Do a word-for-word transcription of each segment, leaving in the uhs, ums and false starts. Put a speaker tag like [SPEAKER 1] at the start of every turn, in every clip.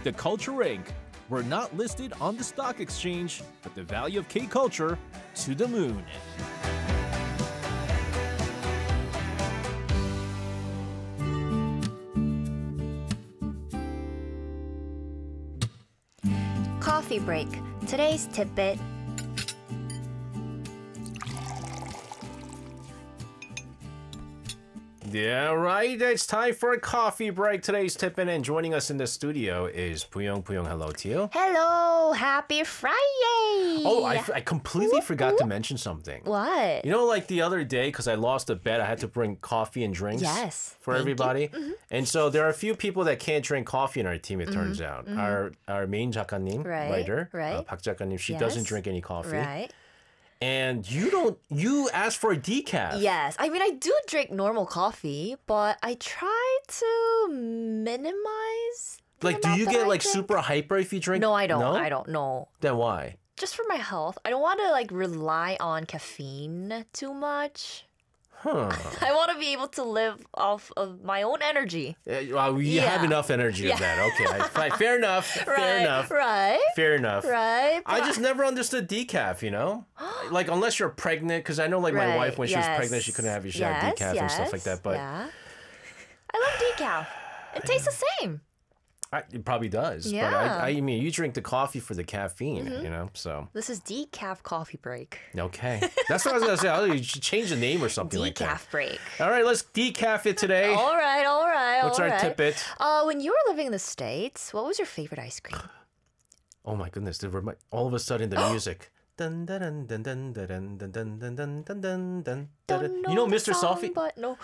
[SPEAKER 1] the Culture Incorporated. We're not listed on the stock exchange, but the value of K-Culture to the moon.
[SPEAKER 2] Coffee break. Today's tidbit.
[SPEAKER 3] Yeah, right. It's time for a coffee break. Today's tipping, and joining us in the studio is Puyong. Puyong, hello to you.
[SPEAKER 2] Hello, happy Friday.
[SPEAKER 3] Oh, I, f- I completely forgot to mention something.
[SPEAKER 2] What?
[SPEAKER 3] You know, like the other day, because I lost a bet, I had to bring coffee and drinks
[SPEAKER 2] Yes,
[SPEAKER 3] for
[SPEAKER 2] thank
[SPEAKER 3] everybody.
[SPEAKER 2] you. Mm-hmm.
[SPEAKER 3] And so there are a few people that can't drink coffee in our team, it turns out.
[SPEAKER 2] mm-hmm.
[SPEAKER 3] Our our main 작가님,
[SPEAKER 2] Right,
[SPEAKER 3] writer,
[SPEAKER 2] right.
[SPEAKER 3] Uh, Park 작가님, she
[SPEAKER 2] Yes.
[SPEAKER 3] doesn't drink any coffee.
[SPEAKER 2] Right.
[SPEAKER 3] And you don't, you asked for a decaf.
[SPEAKER 2] Yes. I mean, I do drink normal coffee, but I try to minimize. the
[SPEAKER 3] Like, do
[SPEAKER 2] amount
[SPEAKER 3] you
[SPEAKER 2] that
[SPEAKER 3] get
[SPEAKER 2] I
[SPEAKER 3] like
[SPEAKER 2] drink.
[SPEAKER 3] super hyper if you drink?
[SPEAKER 2] No, I don't.
[SPEAKER 3] No?
[SPEAKER 2] I don't know.
[SPEAKER 3] Then why?
[SPEAKER 2] Just for my health, I don't want to like rely on caffeine too much.
[SPEAKER 3] Huh.
[SPEAKER 2] I want to be able to live off of my own energy.
[SPEAKER 3] Uh, well, you
[SPEAKER 2] Yeah.
[SPEAKER 3] have enough energy of
[SPEAKER 2] Yeah.
[SPEAKER 3] that. Okay, I- fine. Fair enough. Fair
[SPEAKER 2] Right,
[SPEAKER 3] enough.
[SPEAKER 2] Right.
[SPEAKER 3] Fair enough.
[SPEAKER 2] Right.
[SPEAKER 3] I
[SPEAKER 2] but-
[SPEAKER 3] just never understood decaf, you know? Like, unless you're pregnant, because I know, like, my
[SPEAKER 2] Right,
[SPEAKER 3] wife, when she was
[SPEAKER 2] yes.
[SPEAKER 3] pregnant, she couldn't have you. She had
[SPEAKER 2] Yes,
[SPEAKER 3] decaf and stuff
[SPEAKER 2] yes,
[SPEAKER 3] like that. But
[SPEAKER 2] yeah. I love decaf. It tastes the same.
[SPEAKER 3] I, it probably does. But
[SPEAKER 2] Yeah. Mm-hmm.
[SPEAKER 3] I, I mean, you drink the coffee for the caffeine, you know? So,
[SPEAKER 2] This is decaf coffee break.
[SPEAKER 3] okay. That's what I was going to say. Oh, you should change the name or something like that.
[SPEAKER 2] Decaf break.
[SPEAKER 3] All right, let's decaf it today.
[SPEAKER 2] All right, all right.
[SPEAKER 3] What's
[SPEAKER 2] all
[SPEAKER 3] our
[SPEAKER 2] right.
[SPEAKER 3] tidbit?
[SPEAKER 2] Uh, when you were living in the States, what was your favorite ice cream?
[SPEAKER 3] Oh my goodness! There were my, all of a sudden the music. Dun, dun, dun, dun, dun, dun, dun, dun, dun, dun, dun, dun, dun,
[SPEAKER 2] Don't
[SPEAKER 3] dun.
[SPEAKER 2] know
[SPEAKER 3] You know
[SPEAKER 2] the
[SPEAKER 3] Mister
[SPEAKER 2] song,
[SPEAKER 3] Sophie?
[SPEAKER 2] But no.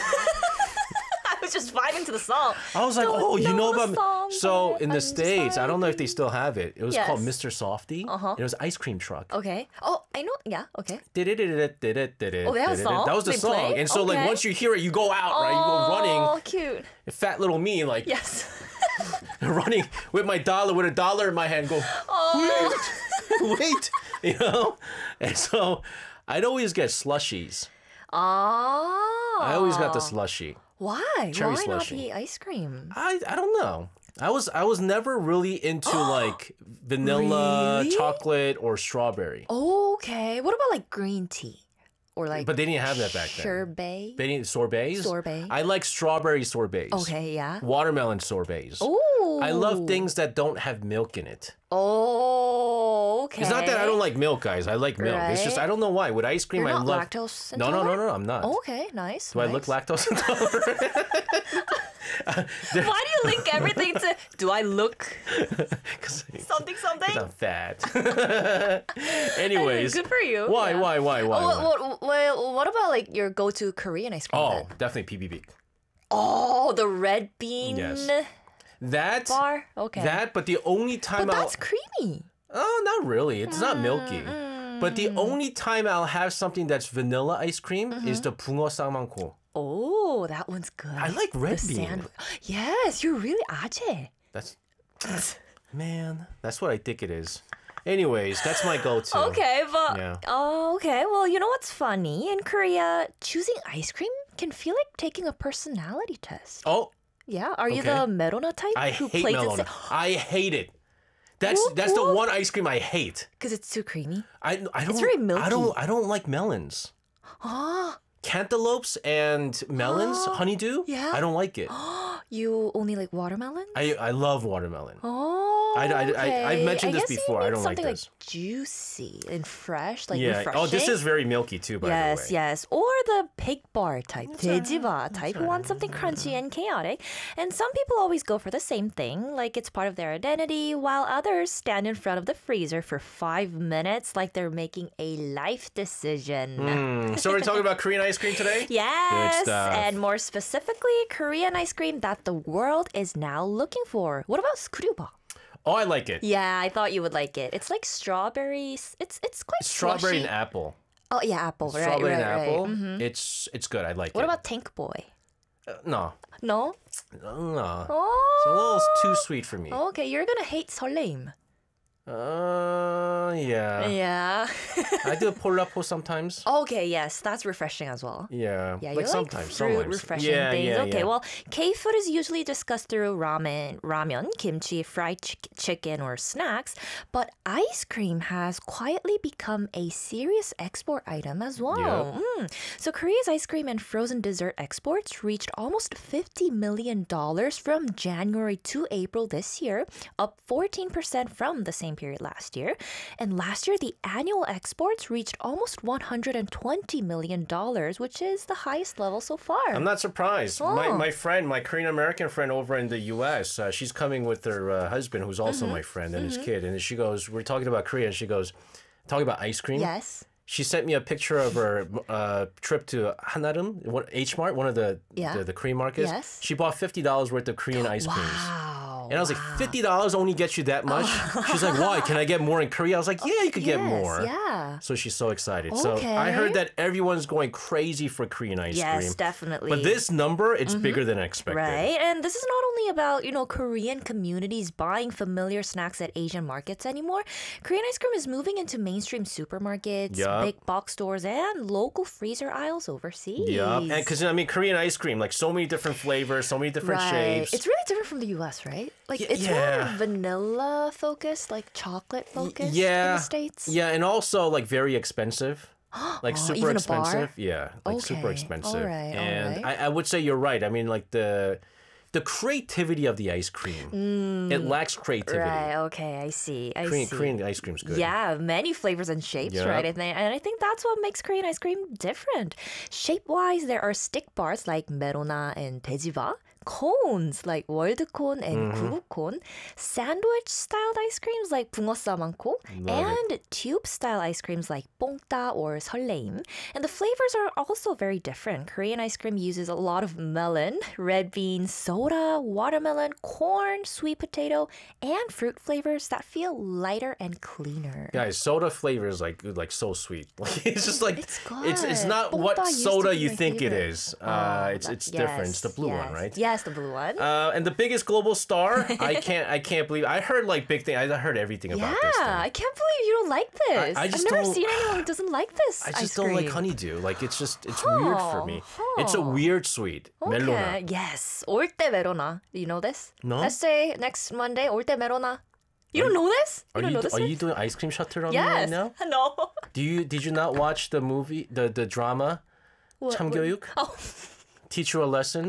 [SPEAKER 2] I was just vibing to the song.
[SPEAKER 3] I was like,
[SPEAKER 2] Don't
[SPEAKER 3] oh, you know
[SPEAKER 2] the
[SPEAKER 3] about
[SPEAKER 2] song,
[SPEAKER 3] so
[SPEAKER 2] but
[SPEAKER 3] in the
[SPEAKER 2] I'm just
[SPEAKER 3] States, I don't know if they
[SPEAKER 2] vibing.
[SPEAKER 3] still have it. It was
[SPEAKER 2] Yes.
[SPEAKER 3] called Mister Softy.
[SPEAKER 2] Uh-huh.
[SPEAKER 3] It was an ice cream truck.
[SPEAKER 2] Okay. Oh, I know. Yeah. Okay.
[SPEAKER 3] Oh, they
[SPEAKER 2] had a song?
[SPEAKER 3] That was the
[SPEAKER 2] They
[SPEAKER 3] song.
[SPEAKER 2] play?
[SPEAKER 3] And so like
[SPEAKER 2] Okay.
[SPEAKER 3] once you hear it, you go out, right? You go running.
[SPEAKER 2] Oh, cute.
[SPEAKER 3] Fat little me, like
[SPEAKER 2] Yes.
[SPEAKER 3] running with my dollar, with a dollar in my hand, go, wait, wait, you know? And so I'd always get slushies.
[SPEAKER 2] Oh.
[SPEAKER 3] I always got the slushy.
[SPEAKER 2] Why?
[SPEAKER 3] Cherry
[SPEAKER 2] Why not
[SPEAKER 3] slushy.
[SPEAKER 2] the ice cream?
[SPEAKER 3] I I don't know. I was I was never really into like vanilla,
[SPEAKER 2] Really?
[SPEAKER 3] chocolate, or strawberry.
[SPEAKER 2] Okay. What about like green tea? Or like
[SPEAKER 3] But they didn't have that back then.
[SPEAKER 2] sherbet?
[SPEAKER 3] They didn't sorbets.
[SPEAKER 2] Sorbet.
[SPEAKER 3] I like strawberry sorbets.
[SPEAKER 2] Okay, yeah.
[SPEAKER 3] Watermelon sorbets.
[SPEAKER 2] Oh.
[SPEAKER 3] I love things that don't have milk in it.
[SPEAKER 2] Oh, okay.
[SPEAKER 3] It's not that I don't like milk, guys. I like milk. It's just
[SPEAKER 2] Right.
[SPEAKER 3] I don't know why. With ice cream,
[SPEAKER 2] You're
[SPEAKER 3] I
[SPEAKER 2] not
[SPEAKER 3] love
[SPEAKER 2] lactose
[SPEAKER 3] No, no, no,
[SPEAKER 2] intolerant?
[SPEAKER 3] no, I'm not.
[SPEAKER 2] Oh, okay, nice.
[SPEAKER 3] Do I look
[SPEAKER 2] nice.
[SPEAKER 3] lactose intolerant?
[SPEAKER 2] Why do you link everything to do I look
[SPEAKER 3] Because
[SPEAKER 2] something something?
[SPEAKER 3] I'm fat. Anyways.
[SPEAKER 2] Good for you.
[SPEAKER 3] Why,
[SPEAKER 2] yeah.
[SPEAKER 3] why, why, why,
[SPEAKER 2] Oh,
[SPEAKER 3] why?
[SPEAKER 2] what, what, what about like your go-to Korean ice cream?
[SPEAKER 3] Oh,
[SPEAKER 2] then?
[SPEAKER 3] definitely P B B.
[SPEAKER 2] Oh, the red bean
[SPEAKER 3] Yes. That,
[SPEAKER 2] bar. Okay.
[SPEAKER 3] that, but the only time
[SPEAKER 2] but
[SPEAKER 3] I'll...
[SPEAKER 2] that's creamy.
[SPEAKER 3] Oh, not really. It's not milky. But the only time I'll have something that's vanilla ice cream is the 붕어 쌍망고.
[SPEAKER 2] Oh, that one's good.
[SPEAKER 3] I like red
[SPEAKER 2] The
[SPEAKER 3] bean.
[SPEAKER 2] sand- Yes, you're really aje.
[SPEAKER 3] That's... Man, that's what I think it is. Anyways, that's my go-to.
[SPEAKER 2] Okay, but
[SPEAKER 3] Yeah.
[SPEAKER 2] oh, okay. Well, you know what's funny? In Korea, choosing ice cream can feel like taking a personality test.
[SPEAKER 3] Oh,
[SPEAKER 2] Yeah, are you
[SPEAKER 3] Okay.
[SPEAKER 2] the Merona type
[SPEAKER 3] I
[SPEAKER 2] who
[SPEAKER 3] hate
[SPEAKER 2] plays
[SPEAKER 3] melon.
[SPEAKER 2] it
[SPEAKER 3] I hate it. That's
[SPEAKER 2] Whoop,
[SPEAKER 3] that's the
[SPEAKER 2] whoop.
[SPEAKER 3] one ice cream I hate.
[SPEAKER 2] because it's too creamy?
[SPEAKER 3] I I don't.
[SPEAKER 2] very milky.
[SPEAKER 3] I don't. I don't like melons.
[SPEAKER 2] Ah,
[SPEAKER 3] Cantaloupes and melons, honeydew.
[SPEAKER 2] Yeah?
[SPEAKER 3] I don't like it.
[SPEAKER 2] you only like watermelon?
[SPEAKER 3] I I love watermelon.
[SPEAKER 2] Oh,
[SPEAKER 3] I- I- I-
[SPEAKER 2] okay.
[SPEAKER 3] I've mentioned
[SPEAKER 2] I
[SPEAKER 3] this
[SPEAKER 2] guess
[SPEAKER 3] before.
[SPEAKER 2] You
[SPEAKER 3] I
[SPEAKER 2] need
[SPEAKER 3] don't like
[SPEAKER 2] something
[SPEAKER 3] this.
[SPEAKER 2] juicy and fresh, like
[SPEAKER 3] Yeah.
[SPEAKER 2] refreshing.
[SPEAKER 3] Oh, this is very milky too. By
[SPEAKER 2] Yes,
[SPEAKER 3] the way.
[SPEAKER 2] yes. Or the pig bar type, 돼지바 type, who want something crunchy and chaotic. And some people always go for the same thing, like it's part of their identity, while others stand in front of the freezer for five minutes like they're making a life decision.
[SPEAKER 3] Mm, so we're talking about Korean ice cream today.
[SPEAKER 2] Yes,
[SPEAKER 3] Good stuff.
[SPEAKER 2] and more specifically, Korean ice cream that the world is now looking for. What about skuryuba?
[SPEAKER 3] Oh, I like it.
[SPEAKER 2] Yeah, I thought you would like it. It's like strawberries. It's it's quite
[SPEAKER 3] Strawberry
[SPEAKER 2] slushy.
[SPEAKER 3] and apple.
[SPEAKER 2] Oh yeah, apple. Right,
[SPEAKER 3] Strawberry
[SPEAKER 2] right,
[SPEAKER 3] and
[SPEAKER 2] right.
[SPEAKER 3] apple.
[SPEAKER 2] Mhm.
[SPEAKER 3] It's it's good. I like
[SPEAKER 2] What
[SPEAKER 3] it.
[SPEAKER 2] about Tank Boy?
[SPEAKER 3] Uh, no,
[SPEAKER 2] No.
[SPEAKER 3] no.
[SPEAKER 2] Oh.
[SPEAKER 3] It's a little too sweet for me.
[SPEAKER 2] Okay, you're gonna hate 설레임.
[SPEAKER 3] Uh, yeah.
[SPEAKER 2] Yeah.
[SPEAKER 3] I do polrapo sometimes.
[SPEAKER 2] Okay, yes, that's refreshing as well.
[SPEAKER 3] Yeah.
[SPEAKER 2] Yeah,
[SPEAKER 3] like
[SPEAKER 2] you
[SPEAKER 3] sometimes.
[SPEAKER 2] like fruit
[SPEAKER 3] sometimes.
[SPEAKER 2] refreshing
[SPEAKER 3] yeah,
[SPEAKER 2] things.
[SPEAKER 3] Yeah,
[SPEAKER 2] okay,
[SPEAKER 3] yeah.
[SPEAKER 2] well, K-food is usually discussed through ramen, ramen, kimchi, fried ch- chicken, or snacks. But ice cream has quietly become a serious export item as well. Mm. So Korea's ice cream and frozen dessert exports reached almost fifty million dollars from January to April this year, up fourteen percent from the same period last year. And last year, the annual exports reached almost one hundred twenty million dollars, which is the highest level so far.
[SPEAKER 3] I'm not surprised. My,
[SPEAKER 2] Oh.
[SPEAKER 3] my friend, my Korean American friend over in the U S, uh, she's coming with her uh, husband, who's also my friend, and his kid. And she goes, we're talking about Korea, and she goes, talking about ice cream.
[SPEAKER 2] Yes.
[SPEAKER 3] She sent me a picture of her uh, trip to Hanarum, what H Mart, one of the,
[SPEAKER 2] Yeah.
[SPEAKER 3] the the Korean markets.
[SPEAKER 2] Yes.
[SPEAKER 3] She bought fifty dollars worth of Korean ice creams.
[SPEAKER 2] Wow.
[SPEAKER 3] And I was like, fifty dollars only gets you that much? She's like, why? Can I get more in Korea? I was like, yeah, you could get
[SPEAKER 2] Yes,
[SPEAKER 3] more.
[SPEAKER 2] Yeah.
[SPEAKER 3] So she's so excited. So I heard
[SPEAKER 2] Okay.
[SPEAKER 3] that everyone's going crazy for Korean ice
[SPEAKER 2] Yes,
[SPEAKER 3] cream.
[SPEAKER 2] definitely.
[SPEAKER 3] But this number, it's bigger than I expected.
[SPEAKER 2] Right, and this is not only about, you know, Korean communities buying familiar snacks at Asian markets anymore. Korean ice cream is moving into mainstream supermarkets,
[SPEAKER 3] Yup.
[SPEAKER 2] big box stores, and local freezer aisles overseas.
[SPEAKER 3] Yeah, and because I mean Korean ice cream, like so many different flavors, so many different
[SPEAKER 2] Right.
[SPEAKER 3] shapes.
[SPEAKER 2] It's really different from the U S, right? Like
[SPEAKER 3] Y-
[SPEAKER 2] it's
[SPEAKER 3] yeah.
[SPEAKER 2] more vanilla focused, like chocolate focused
[SPEAKER 3] yeah,
[SPEAKER 2] in the States.
[SPEAKER 3] yeah, and also like very expensive, like
[SPEAKER 2] Oh,
[SPEAKER 3] super
[SPEAKER 2] even a bar?
[SPEAKER 3] expensive. Yeah, like super
[SPEAKER 2] Okay,
[SPEAKER 3] expensive.
[SPEAKER 2] alright,
[SPEAKER 3] and
[SPEAKER 2] alright.
[SPEAKER 3] I, I would say you're right. I mean, like the the creativity of the ice cream, it lacks creativity.
[SPEAKER 2] Mm. Right, okay, I see. I
[SPEAKER 3] Korean,
[SPEAKER 2] see.
[SPEAKER 3] Korean ice cream's good.
[SPEAKER 2] Yeah, many flavors and shapes,
[SPEAKER 3] Yeah.
[SPEAKER 2] right? And, and I think that's what makes Korean ice cream different. Shape-wise, there are stick bars like Merona and Daejiba, cones like 월드콘 and
[SPEAKER 3] Mm-hmm.
[SPEAKER 2] 구구콘, sandwich-styled ice creams like 붕어싸만코,
[SPEAKER 3] Love
[SPEAKER 2] and tube-style ice creams like 뽕따 or 설레임. And the flavors are also very different. Korean ice cream uses a lot of melon, red bean, soda, watermelon, corn, sweet potato, and fruit flavors that feel lighter and cleaner.
[SPEAKER 3] Guys, soda flavor is like like so sweet. Like it's just like
[SPEAKER 2] It's
[SPEAKER 3] it's it's
[SPEAKER 2] good.
[SPEAKER 3] not
[SPEAKER 2] 뽕따
[SPEAKER 3] what
[SPEAKER 2] used to
[SPEAKER 3] soda
[SPEAKER 2] be
[SPEAKER 3] you
[SPEAKER 2] my
[SPEAKER 3] think it
[SPEAKER 2] favorite.
[SPEAKER 3] is. Uh,
[SPEAKER 2] Oh,
[SPEAKER 3] it's
[SPEAKER 2] that-
[SPEAKER 3] it's different. It's the
[SPEAKER 2] yes,
[SPEAKER 3] blue
[SPEAKER 2] yes.
[SPEAKER 3] one, right?
[SPEAKER 2] Yes, the blue one.
[SPEAKER 3] Uh, and the biggest global star, I can't, I can't believe. I heard like big thing. I heard everything
[SPEAKER 2] yeah,
[SPEAKER 3] about this thing.
[SPEAKER 2] I can't believe you don't like this.
[SPEAKER 3] I just
[SPEAKER 2] have never
[SPEAKER 3] don't-
[SPEAKER 2] seen anyone who doesn't like this.
[SPEAKER 3] I
[SPEAKER 2] ice
[SPEAKER 3] just don't like
[SPEAKER 2] cream.
[SPEAKER 3] honeydew. Like it's just, it's weird for me. It's a
[SPEAKER 2] huh.
[SPEAKER 3] weird sweet.
[SPEAKER 2] Okay.
[SPEAKER 3] Melona.
[SPEAKER 2] Yes. 올 때 메로나. You know this?
[SPEAKER 3] No.
[SPEAKER 2] Let's say next Monday, 올 때 메로나. You don't know this? You
[SPEAKER 3] Are
[SPEAKER 2] don't
[SPEAKER 3] you
[SPEAKER 2] know this?
[SPEAKER 3] are
[SPEAKER 2] one?
[SPEAKER 3] you doing ice cream shutter on me
[SPEAKER 2] Yes.
[SPEAKER 3] right now?
[SPEAKER 2] No.
[SPEAKER 3] Do you did you not watch the movie, the the drama,
[SPEAKER 2] What-
[SPEAKER 3] 참교육?
[SPEAKER 2] Oh.
[SPEAKER 3] Teach you a lesson.